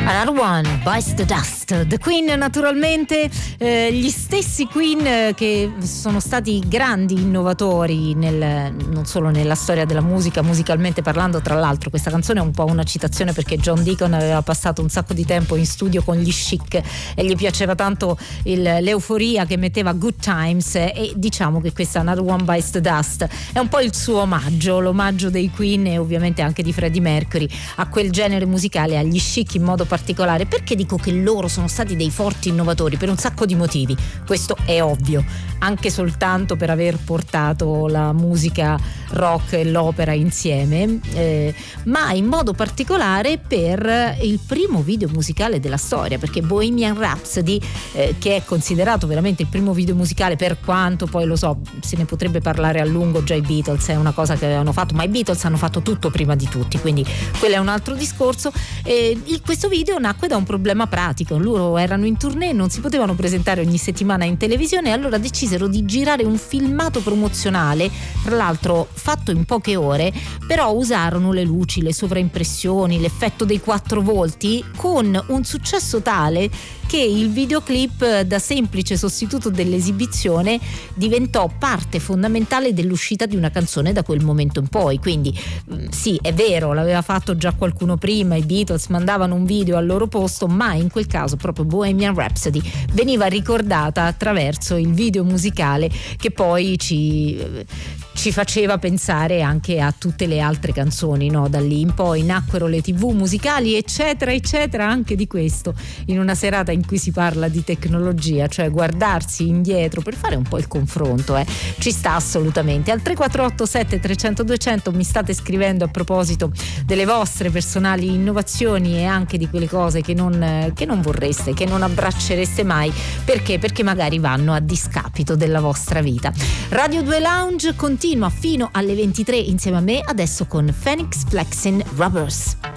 Another One Bites the Dust. The Queen, naturalmente, gli stessi Queen che sono stati grandi innovatori non solo nella storia della musica, musicalmente parlando. Tra l'altro questa canzone è un po' una citazione perché John Deacon aveva passato un sacco di tempo in studio con gli Chic e gli piaceva tanto l'euforia che metteva Good Times, e diciamo che questa Another One Bites the Dust è un po' il suo omaggio, l'omaggio dei Queen e ovviamente anche di Freddie Mercury a quel genere musicale, agli Chic in modo particolare. Perché dico che loro sono stati dei forti innovatori? Per un sacco di motivi, questo è ovvio, anche soltanto per aver portato la musica rock e l'opera insieme, ma in modo particolare per il primo video musicale della storia, perché Bohemian Rhapsody, che è considerato veramente il primo video musicale, per quanto poi lo so, se ne potrebbe parlare a lungo, già i Beatles è una cosa che avevano fatto, ma i Beatles hanno fatto tutto prima di tutti, quindi quello è un altro discorso. Questo video nacque da un problema pratico: loro erano in tournée, non si potevano presentare ogni settimana in televisione, e allora decisero di girare un filmato promozionale, tra l'altro fatto in poche ore, però usarono le luci, le sovraimpressioni, l'effetto dei 4 volti, con un successo tale che il videoclip, da semplice sostituto dell'esibizione, diventò parte fondamentale dell'uscita di una canzone da quel momento in poi. Quindi sì, è vero, l'aveva fatto già qualcuno prima, i Beatles mandavano un video al loro posto, ma in quel caso proprio Bohemian Rhapsody veniva ricordata attraverso il video musicale, che poi ci faceva pensare anche a tutte le altre canzoni, no? Da lì in poi nacquero le TV musicali, eccetera eccetera. Anche di questo in una serata in cui si parla di tecnologia, cioè guardarsi indietro per fare un po' il confronto, ci sta assolutamente. Al 348 7300 200 mi state scrivendo a proposito delle vostre personali innovazioni e anche di quelle cose che non vorreste, che non abbraccereste mai. Perché magari vanno a discapito della vostra vita. Radio 2 Lounge continua fino alle 23 insieme a me, adesso con Phoenix Flexing Rubbers.